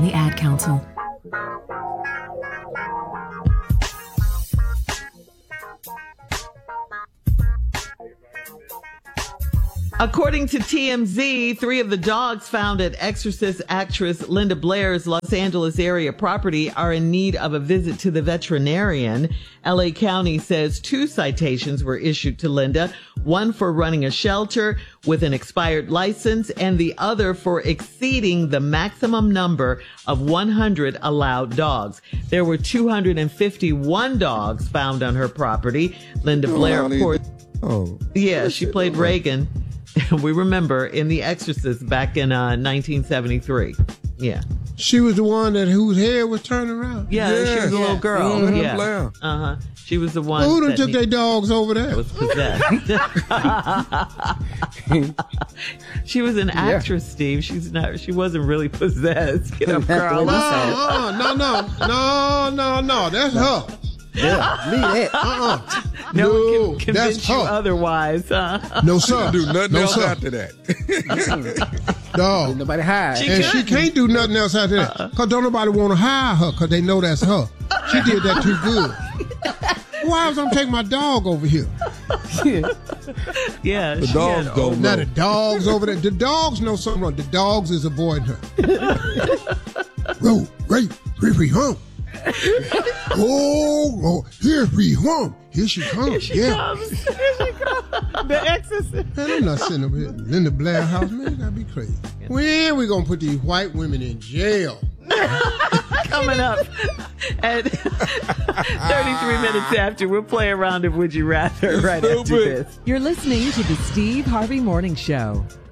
the Ad Council. According to TMZ, 3 of the dogs found at Exorcist actress Linda Blair's Los Angeles area property are in need of a visit to the veterinarian. LA County says 2 citations were issued to Linda, one for running a shelter with an expired license and the other for exceeding the maximum number of 100 allowed dogs. There were 251 dogs found on her property. Linda Blair, of course. Yeah, she played Reagan. We remember in The Exorcist back in 1973. Yeah. She was the one whose hair was turning around. Yeah, she was a little girl. Mm-hmm. Yeah. Blair. Uh-huh. She was the one. Well, who done took their dogs over there? Was possessed. She was an actress, Steve. She wasn't really possessed. Get up, girl. No. That's her. Yeah, leave that. No one can convince you otherwise. No, sir. Do nothing else after that. No. Ain't nobody hide. She can't do nothing else after that. Because don't nobody want to hire her because they know that's her. She did that too good. Why was I taking my dog over here? Yeah. The dogs don't know. Now the dogs over there. The dogs know something wrong. The dogs is avoiding her. Free home. Oh, here we home. Here she comes. Here she comes. The Exorcist. Man, I'm not sitting over here in Linda Blair house, man. You gotta be crazy. When we gonna put these white women in jail? Coming up at 33 minutes after, we'll play a round of Would You Rather right after this. You're listening to the Steve Harvey Morning Show.